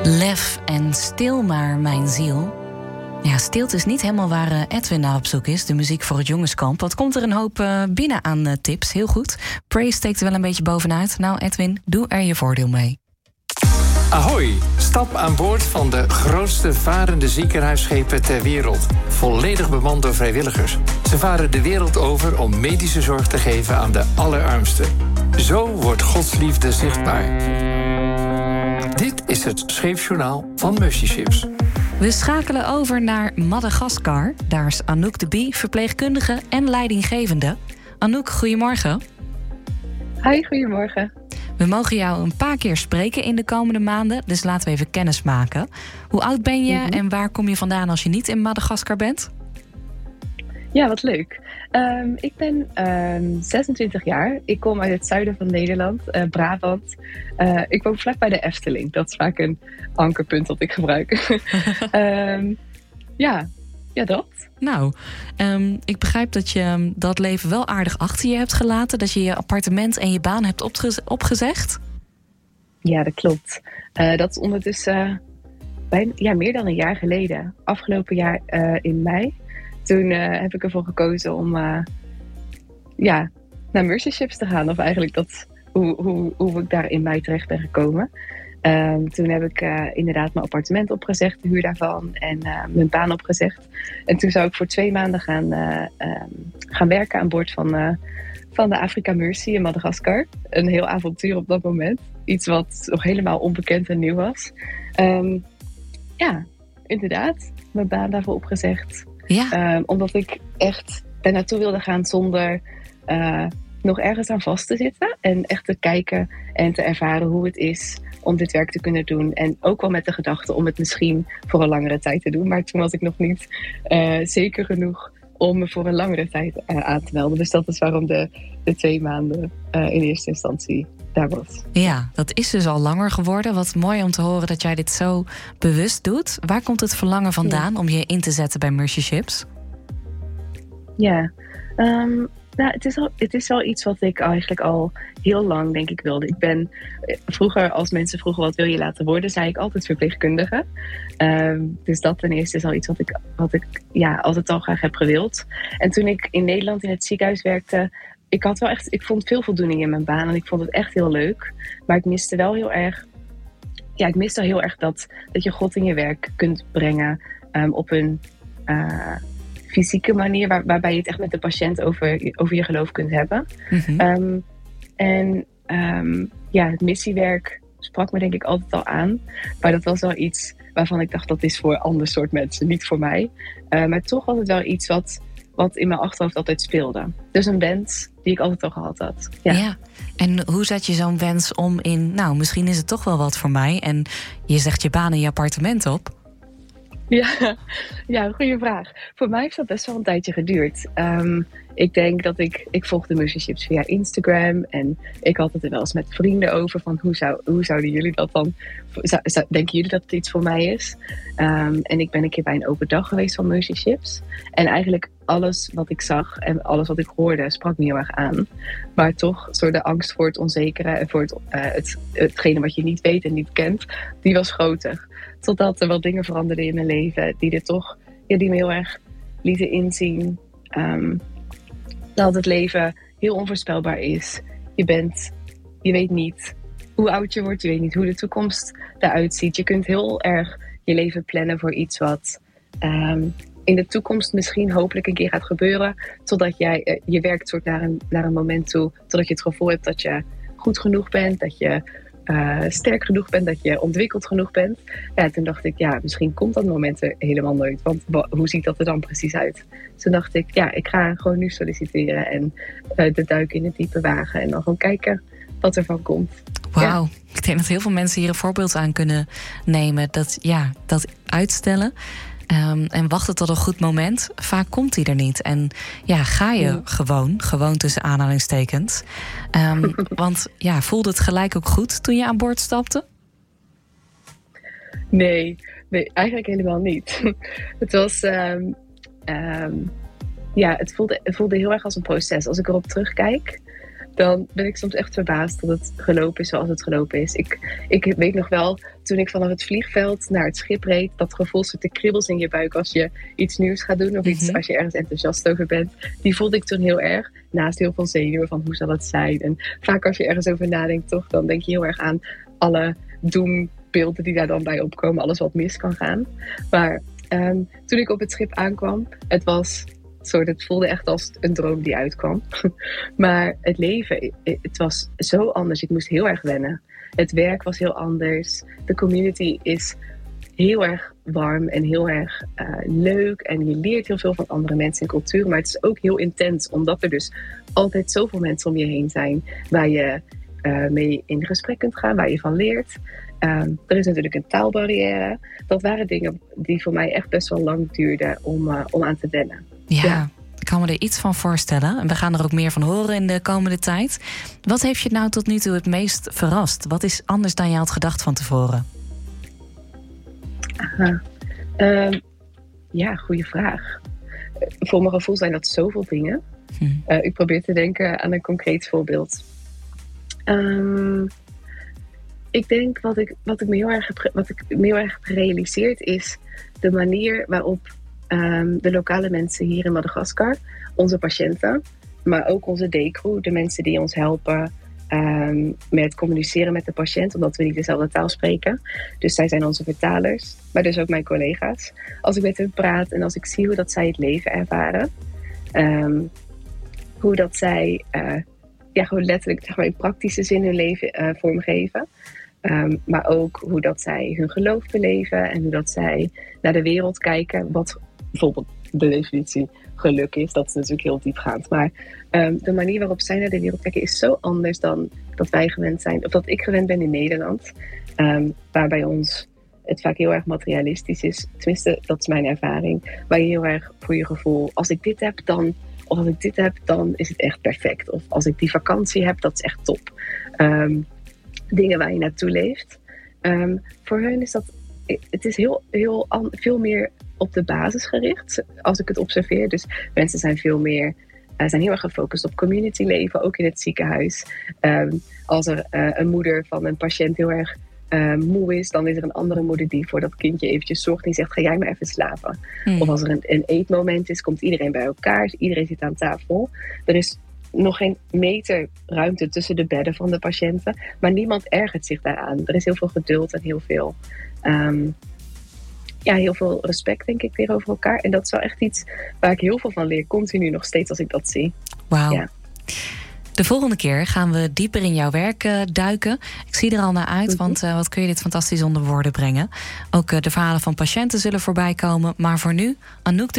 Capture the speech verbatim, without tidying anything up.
Lef en stil maar mijn ziel. Ja, stilte is niet helemaal waar uh, Edwin naar op zoek is. De muziek voor het jongenskamp. Wat komt er een hoop uh, binnen aan uh, tips. Heel goed. Praise steekt er wel een beetje bovenuit. Nou Edwin, doe er je voordeel mee. Ahoy! Stap aan boord van de grootste varende ziekenhuisschepen ter wereld. Volledig bemand door vrijwilligers. Ze varen de wereld over om medische zorg te geven aan de allerarmsten. Zo wordt Gods liefde zichtbaar. Dit is het scheepsjournaal van Mercy Ships. We schakelen over naar Madagaskar. Daar is Anouk de Bie, verpleegkundige en leidinggevende. Anouk, goedemorgen. Hi, goedemorgen. We mogen jou een paar keer spreken in de komende maanden, dus laten we even kennis maken. Hoe oud ben je mm-hmm. en waar kom je vandaan als je niet in Madagaskar bent? Ja, wat leuk. Um, ik ben um, zesentwintig jaar. Ik kom uit het zuiden van Nederland, uh, Brabant. Uh, ik woon vlak bij de Efteling. Dat is vaak een ankerpunt dat ik gebruik. um, ja, ja, dat. Nou, um, ik begrijp dat je dat leven wel aardig achter je hebt gelaten. Dat je je appartement en je baan hebt opge- opgezegd. Ja, dat klopt. Uh, dat is ondertussen uh, bijna, ja, meer dan een jaar geleden. Afgelopen jaar uh, in mei. Toen uh, heb ik ervoor gekozen om uh, ja, naar Mercy Ships te gaan. Of eigenlijk dat, hoe, hoe, hoe ik daar in mei terecht ben gekomen. Um, toen heb ik uh, inderdaad mijn appartement opgezegd, de huur daarvan. En uh, mijn baan opgezegd. En toen zou ik voor twee maanden gaan, uh, um, gaan werken aan boord van, uh, van de Africa Mercy in Madagaskar. Een heel avontuur op dat moment. Iets wat nog helemaal onbekend en nieuw was. Um, ja, inderdaad. Mijn baan daarvoor opgezegd. Ja. Um, omdat ik echt daar naartoe wilde gaan zonder uh, nog ergens aan vast te zitten. En echt te kijken en te ervaren hoe het is om dit werk te kunnen doen. En ook wel met de gedachte om het misschien voor een langere tijd te doen. Maar toen was ik nog niet uh, zeker genoeg om me voor een langere tijd uh, aan te melden. Dus dat is waarom de, de twee maanden uh, in eerste instantie daar was. Ja, dat is dus al langer geworden. Wat mooi om te horen dat jij dit zo bewust doet. Waar komt het verlangen vandaan ja. om je in te zetten bij Mercy Ships? Ja, um, nou, het, is al, het is wel iets wat ik eigenlijk al heel lang denk ik wilde. Ik ben vroeger, als mensen vroegen wat wil je laten worden, zei ik altijd verpleegkundige. Um, dus dat ten eerste is al iets wat ik, wat ik ja, altijd al graag heb gewild. En toen ik in Nederland in het ziekenhuis werkte, ik had wel echt, ik vond veel voldoening in mijn baan en ik vond het echt heel leuk. Maar ik miste wel heel erg, ja, ik miste heel erg dat, dat je God in je werk kunt brengen um, op een uh, fysieke manier, waar, waarbij je het echt met de patiënt over, over je geloof kunt hebben. Mm-hmm. Um, en um, ja, het missiewerk sprak me denk ik altijd al aan. Maar dat was wel iets waarvan ik dacht dat is voor ander soort mensen, niet voor mij. Uh, maar toch was het wel iets wat, wat in mijn achterhoofd altijd speelde. Dus een wens die ik altijd al gehad had. Ja. ja. En hoe zet je zo'n wens om in, nou, misschien is het toch wel wat voor mij. En je zegt je baan en je appartement op. Ja, ja, goede vraag. Voor mij heeft dat best wel een tijdje geduurd. Um, ik denk dat ik, ik volgde Mercy Ships via Instagram. En ik had het er wel eens met vrienden over van hoe, zou, hoe zouden jullie dat dan, zou, zou, denken jullie dat het iets voor mij is? Um, en ik ben een keer bij een open dag geweest van Mercy Ships. En eigenlijk alles wat ik zag en alles wat ik hoorde sprak me heel erg aan. Maar toch, door de angst voor het onzekere en voor het, uh, het, hetgene wat je niet weet en niet kent, die was groter. Totdat er wel dingen veranderden in mijn leven die er toch, ja, die me heel erg lieten inzien um, dat het leven heel onvoorspelbaar is. Je bent, je weet niet hoe oud je wordt, je weet niet hoe de toekomst eruit ziet. Je kunt heel erg je leven plannen voor iets wat um, in de toekomst misschien hopelijk een keer gaat gebeuren, totdat jij, uh, je werkt soort naar een, naar een moment toe, totdat je het gevoel hebt dat je goed genoeg bent, dat je Uh, sterk genoeg bent, dat je ontwikkeld genoeg bent. Ja, toen dacht ik, ja, misschien komt dat moment er helemaal nooit. Want bo- hoe ziet dat er dan precies uit? Toen dacht ik, ja, ik ga gewoon nu solliciteren en uh, de duik in het diepe wagen. En dan gewoon kijken wat er van komt. Wauw, ja. Ik denk dat heel veel mensen hier een voorbeeld aan kunnen nemen. Dat, ja, dat uitstellen. Um, en wachten tot een goed moment. Vaak komt die er niet. En ja, ga je ja. gewoon, gewoon tussen aanhalingstekens. Um, want ja, voelde het gelijk ook goed toen je aan boord stapte? Nee, nee eigenlijk helemaal niet. Het was, um, um, ja, het voelde, het voelde heel erg als een proces. Als ik erop terugkijk, dan ben ik soms echt verbaasd dat het gelopen is zoals het gelopen is. Ik, ik weet nog wel, toen ik vanaf het vliegveld naar het schip reed, dat gevoel soort de kribbels in je buik als je iets nieuws gaat doen of iets Mm-hmm. als je ergens enthousiast over bent, die voelde ik toen heel erg. Naast heel veel zenuwen van hoe zal het zijn. En vaak als je ergens over nadenkt, toch, dan denk je heel erg aan alle doembeelden die daar dan bij opkomen, alles wat mis kan gaan. Maar um, toen ik op het schip aankwam, het was soort, het voelde echt als een droom die uitkwam. Maar het leven, het was zo anders. Ik moest heel erg wennen. Het werk was heel anders. De community is heel erg warm en heel erg uh, leuk. En je leert heel veel van andere mensen en culturen. Maar het is ook heel intens, omdat er dus altijd zoveel mensen om je heen zijn waar je uh, mee in gesprek kunt gaan, waar je van leert. Um, er is natuurlijk een taalbarrière. Dat waren dingen die voor mij echt best wel lang duurden om, uh, om aan te wennen. Ja, Ja. ik kan me er iets van voorstellen. En we gaan er ook meer van horen in de komende tijd. Wat heeft je nou tot nu toe het meest verrast? Wat is anders dan je had gedacht van tevoren? Aha. Um, ja, goede vraag. Uh, voor mijn gevoel zijn dat zoveel dingen. Hm. Uh, ik probeer te denken aan een concreet voorbeeld. Um, ik denk wat ik, wat ik me heel erg heb, wat ik me heel erg heb gerealiseerd is de manier waarop um, de lokale mensen hier in Madagaskar, onze patiënten, maar ook onze D-crew, de mensen die ons helpen um, met communiceren met de patiënt, omdat we niet dezelfde taal spreken. Dus zij zijn onze vertalers, maar dus ook mijn collega's. Als ik met hen praat en als ik zie hoe dat zij het leven ervaren, um, hoe dat zij uh, ja, gewoon letterlijk zeg maar, in praktische zin hun leven uh, vormgeven. Um, maar ook hoe dat zij hun geloof beleven en hoe dat zij naar de wereld kijken. Wat bijvoorbeeld de definitie geluk is, dat is natuurlijk heel diepgaand. Maar um, de manier waarop zij naar de wereld kijken is zo anders dan dat wij gewend zijn. Of dat ik gewend ben in Nederland. Um, waar bij ons het vaak heel erg materialistisch is. Tenminste, dat is mijn ervaring. Waar je heel erg voor je gevoel, als ik dit heb, dan... Of als ik dit heb, dan is het echt perfect. Of als ik die vakantie heb, dat is echt top. Um, dingen waar je naartoe leeft. Um, voor hun is dat... Het is heel, heel veel meer op de basis gericht, als ik het observeer. Dus mensen zijn veel meer... Uh, zijn heel erg gefocust op community leven, ook in het ziekenhuis. Um, als er uh, een moeder van een patiënt heel erg uh, moe is, dan is er een andere moeder die voor dat kindje eventjes zorgt en zegt, ga jij maar even slapen. Hmm. Of als er een, een eetmoment is, komt iedereen bij elkaar, iedereen zit aan tafel. Er is nog geen meter ruimte tussen de bedden van de patiënten, maar niemand ergert zich daaraan. Er is heel veel geduld en heel veel, um, ja, heel veel respect, denk ik, weer over elkaar. En dat is wel echt iets waar ik heel veel van leer, continu nog steeds als ik dat zie. Wauw. Ja. De volgende keer gaan we dieper in jouw werk uh, duiken. Ik zie er al naar uit, Mm-hmm. want uh, wat kun je dit fantastisch onder woorden brengen. Ook uh, de verhalen van patiënten zullen voorbij komen. Maar voor nu, Anouk de